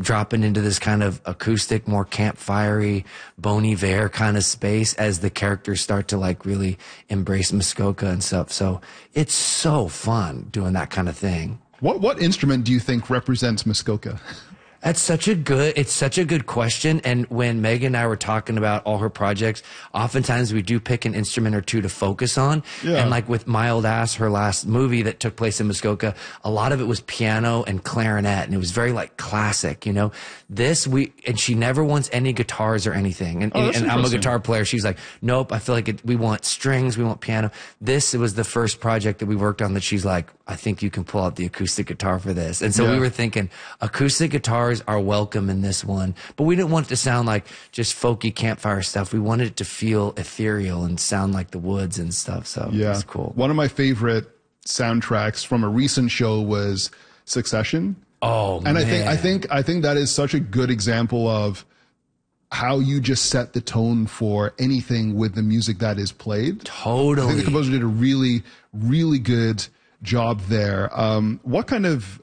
dropping into this kind of acoustic, more campfirey, Bon Iver kind of space as the characters start to like really embrace Muskoka and stuff. So it's so fun doing that kind of thing. What instrument do you think represents Muskoka? It's such a good question. And when Megan and I were talking about all her projects, oftentimes we do pick an instrument or two to focus on. Yeah. And like with My Old Ass, her last movie that took place in Muskoka, a lot of it was piano and clarinet, and it was very like classic, you know. And she never wants any guitars or anything. And I'm a guitar player. She's like, nope, I feel like we want strings, we want piano. It was the first project that we worked on that she's like, I think you can pull out the acoustic guitar for this. And so we were thinking acoustic guitars are welcome in this one, but we didn't want it to sound like just folky campfire stuff. We wanted it to feel ethereal and sound like the woods and stuff. So yeah, it's cool. One of my favorite soundtracks from a recent show was Succession. Oh, and man. I think that is such a good example of how you just set the tone for anything with the music that is played. Totally. I think the composer did a really, really good job there. What kind of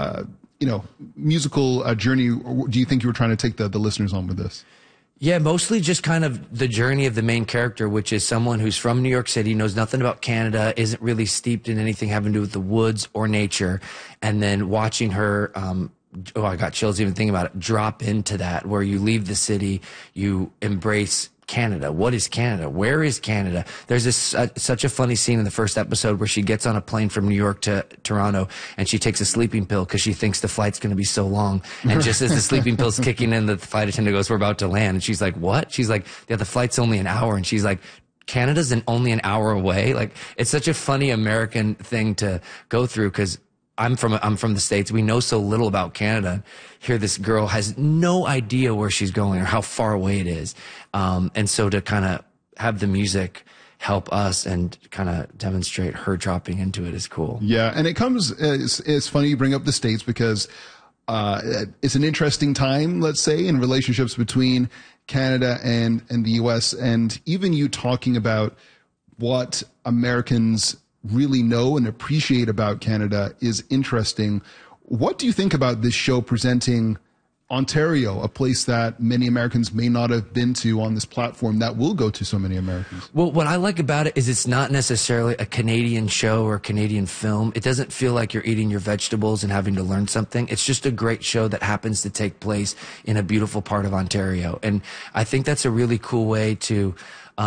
musical journey do you think you were trying to take the listeners on with this? Yeah, mostly just kind of the journey of the main character, which is someone who's from New York City, knows nothing about Canada, isn't really steeped in anything having to do with the woods or nature, and then watching her, I got chills even thinking about it, drop into that, where you leave the city, you embrace Canada. What is Canada? Where is Canada? There's this such a funny scene in the first episode where she gets on a plane from New York to Toronto, and she takes a sleeping pill because she thinks the flight's going to be so long. And just as the sleeping pill's kicking in, the flight attendant goes, "We're about to land." And she's like, "What?" She's like, "Yeah, the flight's only an hour." And she's like, "Canada's only an hour away." Like, it's such a funny American thing to go through, because I'm from the States. We know so little about Canada. Here, this girl has no idea where she's going or how far away it is. And so to kind of have the music help us and kind of demonstrate her dropping into it is cool. Yeah. And it's funny you bring up the States, because, it's an interesting time, let's say, in relationships between Canada and the US. And even you talking about what Americans really know and appreciate about Canada is interesting. What do you think about this show presenting Ontario, a place that many Americans may not have been to, on this platform that will go to so many Americans? Well, what I like about it is it's not necessarily a Canadian show or a Canadian film. It doesn't feel like you're eating your vegetables and having to learn something. It's just a great show that happens to take place in a beautiful part of Ontario. And I think that's a really cool way to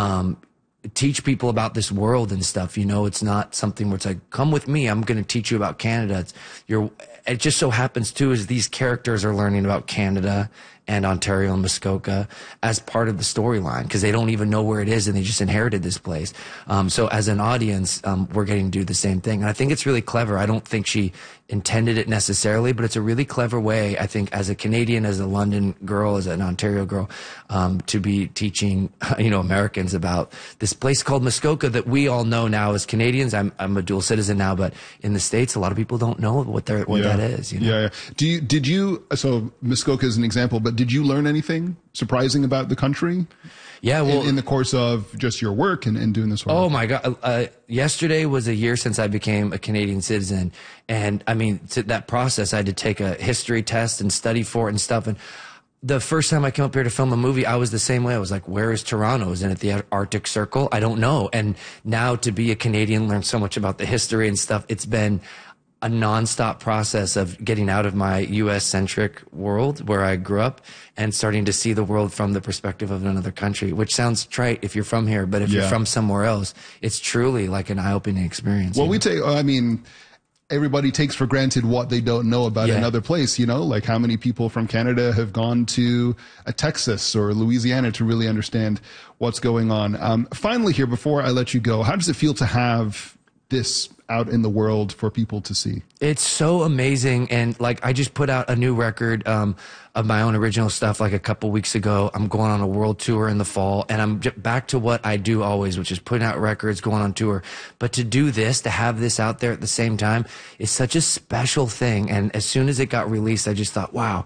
teach people about this world and stuff. You know, it's not something where it's like, come with me, I'm going to teach you about Canada. It just so happens too is these characters are learning about Canada and Ontario and Muskoka as part of the storyline, because they don't even know where it is and they just inherited this place. So as an audience, we're getting to do the same thing. And I think it's really clever. I don't think she intended it necessarily, but it's a really clever way, I think, as a Canadian, as a London girl, as an Ontario girl, to be teaching, Americans about this place called Muskoka that we all know now as Canadians. I'm a dual citizen now, but in the States, a lot of people don't know what that is. You know? Yeah. So Muskoka is an example, but did you learn anything surprising about the country? Yeah, well, in the course of just your work and doing this work. Oh my God. Yesterday was a year since I became a Canadian citizen. And I mean, to that process, I had to take a history test and study for it and stuff. And the first time I came up here to film a movie, I was the same way. I was like, where is Toronto? Is it at the Arctic Circle? I don't know. And now to be a Canadian, learn so much about the history and stuff. It's been a nonstop process of getting out of my US-centric world where I grew up and starting to see the world from the perspective of another country, which sounds trite if you're from here, but if you're from somewhere else, it's truly like an eye-opening experience. Well, everybody takes for granted what they don't know about another place, like how many people from Canada have gone to Texas or Louisiana to really understand what's going on. Finally here, before I let you go, how does it feel to have this out in the world for people to see? It's so amazing. And I just put out a new record of my own original stuff a couple weeks ago. I'm going on a world tour in the fall, and I'm back to what I do always, which is putting out records, going on tour. But to do this, to have this out there at the same time, is such a special thing. And as soon as it got released, I just thought, wow,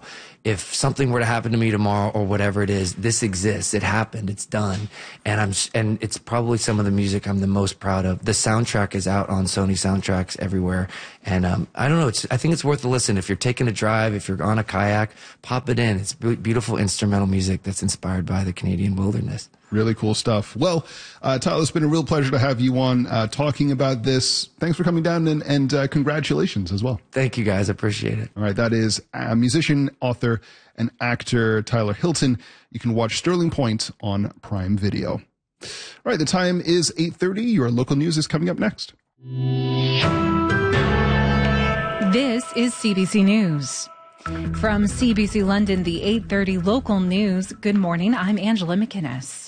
if something were to happen to me tomorrow or whatever it is, this exists. It happened. It's done. And it's probably some of the music I'm the most proud of. The soundtrack is out on Sony Soundtracks everywhere. And I don't know. I think it's worth a listen. If you're taking a drive, if you're on a kayak, pop it in. It's beautiful instrumental music that's inspired by the Canadian wilderness. Really cool stuff. Well, Tyler, it's been a real pleasure to have you on talking about this. Thanks for coming down, and congratulations as well. Thank you, guys. I appreciate it. All right. That is musician, author, and actor Tyler Hilton. You can watch Sterling Point on Prime Video. All right. The time is 8:30. Your local news is coming up next. This is CBC News. From CBC London, the 8:30 local news. Good morning. I'm Angela McInnes.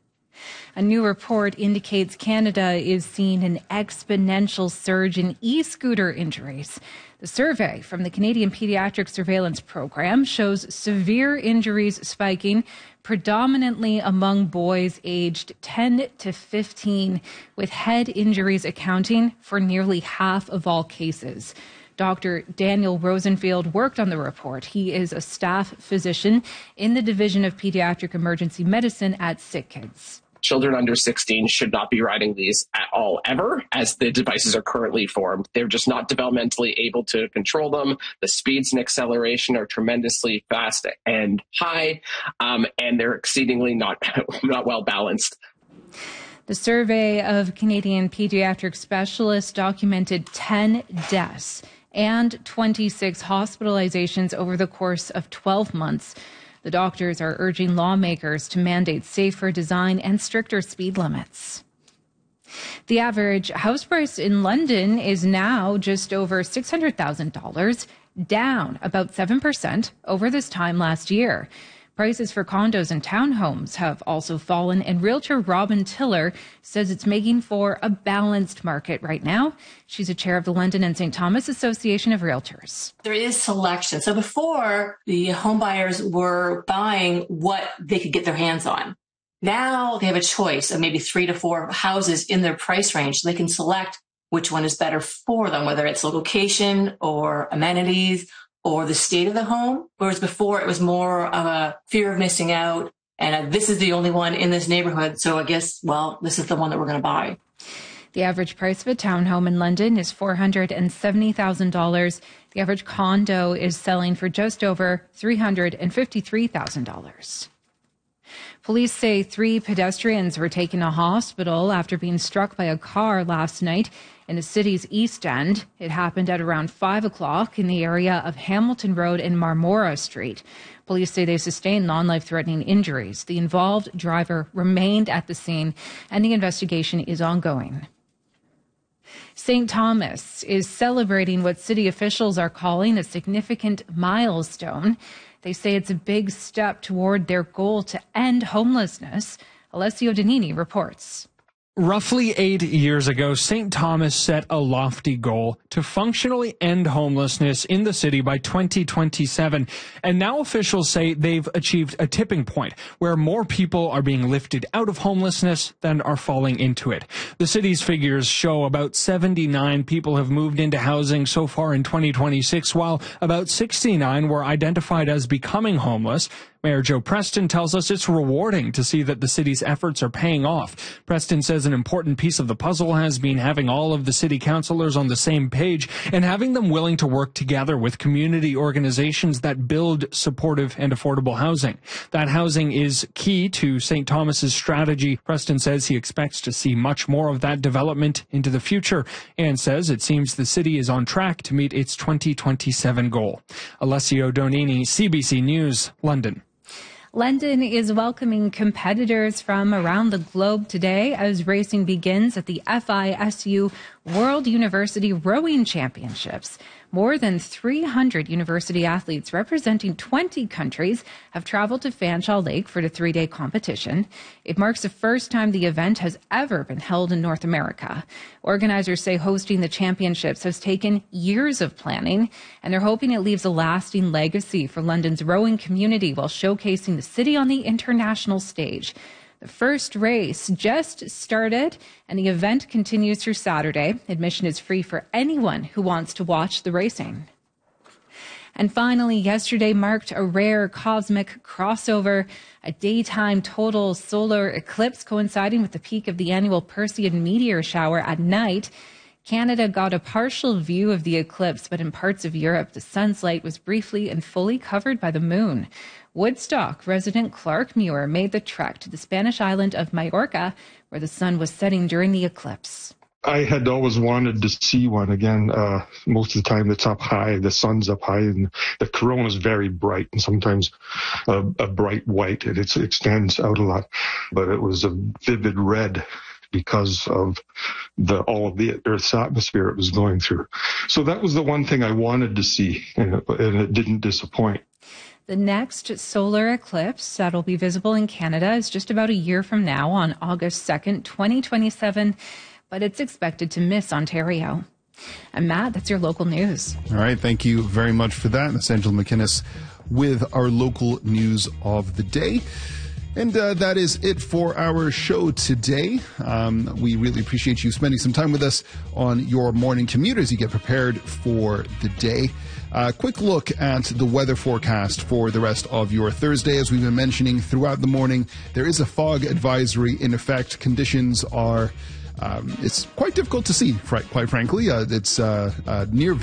A new report indicates Canada is seeing an exponential surge in e-scooter injuries. The survey from the Canadian Pediatric Surveillance Program shows severe injuries spiking predominantly among boys aged 10 to 15, with head injuries accounting for nearly half of all cases. Dr. Daniel Rosenfield worked on the report. He is a staff physician in the Division of Pediatric Emergency Medicine at SickKids. Children under 16 should not be riding these at all, ever, as the devices are currently formed. They're just not developmentally able to control them. The speeds and acceleration are tremendously fast and high, and they're exceedingly not well balanced. The survey of Canadian pediatric specialists documented 10 deaths and 26 hospitalizations over the course of 12 months. The doctors are urging lawmakers to mandate safer design and stricter speed limits. The average house price in London is now just over $600,000, down about 7% over this time last year. Prices for condos and townhomes have also fallen, and realtor Robin Tiller says it's making for a balanced market right now. She's a chair of the London and St. Thomas Association of Realtors. There is selection. So before, the home buyers were buying what they could get their hands on. Now they have a choice of maybe 3 to 4 houses in their price range. So they can select which one is better for them, whether it's location or amenities or the state of the home, whereas before it was more of a fear of missing out, and this is the only one in this neighborhood, so I guess, well, this is the one that we're going to buy. The average price of a townhome in London is $470,000. The average condo is selling for just over $353,000. Police say 3 pedestrians were taken to hospital after being struck by a car last night in the city's East End. It happened at around 5 o'clock in the area of Hamilton Road and Marmora Street. Police say they sustained non-life-threatening injuries. The involved driver remained at the scene, and the investigation is ongoing. St. Thomas is celebrating what city officials are calling a significant milestone. They say it's a big step toward their goal to end homelessness. Alessio Donini reports. Roughly 8 years ago, St. Thomas set a lofty goal to functionally end homelessness in the city by 2027. And now officials say they've achieved a tipping point where more people are being lifted out of homelessness than are falling into it. The city's figures show about 79 people have moved into housing so far in 2026, while about 69 were identified as becoming homeless. Mayor Joe Preston tells us it's rewarding to see that the city's efforts are paying off. Preston says an important piece of the puzzle has been having all of the city councilors on the same page and having them willing to work together with community organizations that build supportive and affordable housing. That housing is key to St. Thomas's strategy. Preston says he expects to see much more of that development into the future and says it seems the city is on track to meet its 2027 goal. Alessio Donini, CBC News, London. London is welcoming competitors from around the globe today as racing begins at the FISU World University Rowing Championships. More than 300 university athletes representing 20 countries have traveled to Fanshawe Lake for the 3-day competition. It marks the first time the event has ever been held in North America. Organizers say hosting the championships has taken years of planning, and they're hoping it leaves a lasting legacy for London's rowing community while showcasing the city on the international stage. The first race just started, and the event continues through Saturday. Admission is free for anyone who wants to watch the racing. And finally, yesterday marked a rare cosmic crossover, a daytime total solar eclipse coinciding with the peak of the annual Perseid meteor shower at night. Canada got a partial view of the eclipse, but in parts of Europe, the sun's light was briefly and fully covered by the moon. Woodstock resident Clark Muir made the trek to the Spanish island of Majorca, where the sun was setting during the eclipse. I had always wanted to see one again. Most of the time it's up high, the sun's up high, and the corona is very bright, and sometimes a bright white, and it extends out a lot. But it was a vivid red because of all of the Earth's atmosphere it was going through. So that was the one thing I wanted to see, and it didn't disappoint. The next solar eclipse that'll be visible in Canada is just about a year from now on August 2nd, 2027, but it's expected to miss Ontario. And Matt, that's your local news. All right. Thank you very much for that. That's Angela McInnes with our local news of the day. And that is it for our show today. We really appreciate you spending some time with us on your morning commute as you get prepared for the day. Quick look at the weather forecast for the rest of your Thursday. As we've been mentioning throughout the morning, there is a fog advisory in effect. Conditions are... it's quite difficult to see, quite frankly. It's near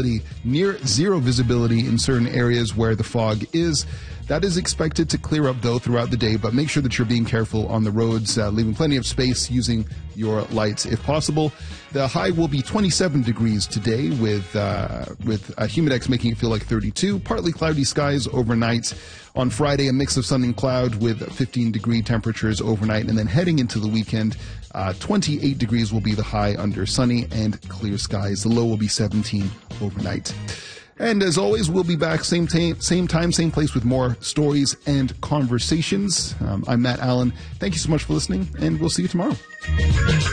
zero visibility in certain areas where the fog is. That is expected to clear up, though, throughout the day, but make sure that you're being careful on the roads, leaving plenty of space, using your lights if possible. The high will be 27 degrees today with a humidex making it feel like 32. Partly cloudy skies overnight. On Friday, a mix of sun and cloud with 15-degree temperatures overnight. And then heading into the weekend, 28 degrees will be the high under sunny and clear skies. The low will be 17 overnight. And as always, we'll be back same time, same place with more stories and conversations. I'm Matt Allen. Thank you so much for listening, and we'll see you tomorrow.